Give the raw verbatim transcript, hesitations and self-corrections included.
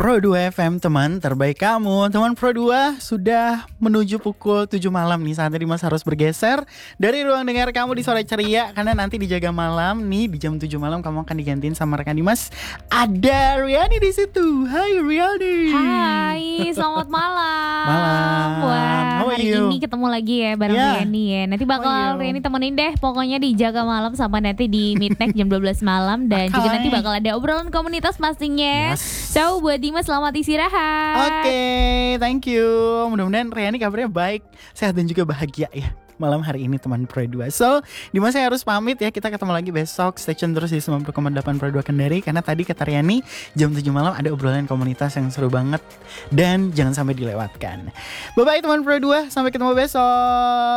Pro dua F M, teman terbaik kamu. Teman Pro dua, sudah menuju pukul tujuh malam nih. Saatnya Dimas harus bergeser dari ruang dengar kamu di sore ceria, karena nanti di Jaga Malam nih di jam tujuh malam kamu akan digantiin sama rekan Dimas. Ada Riani di situ. Hai Riani. Hai, selamat malam. Malam. Wah, How are hari you? ini ketemu lagi ya bareng Yeah. Riani ya. Nanti How are bakal you? Riani temenin deh pokoknya di Jaga Malam sampai nanti di Midnight jam dua belas malam. Dan juga Okay. nanti bakal ada obrolan komunitas pastinya. Yes. So buat Dimas selamat istirahat. Oke, thank you. Mudah-mudahan Riani kabarnya baik, sehat dan juga bahagia ya malam hari ini teman Pro dua. So, Dimas saya harus pamit ya. Kita ketemu lagi besok. Stay tune terus di sembilan puluh koma delapan Pro dua Kendari, karena tadi kata Riani jam tujuh malam ada obrolan komunitas yang seru banget dan jangan sampai dilewatkan. Bye bye teman Pro dua, sampai ketemu besok.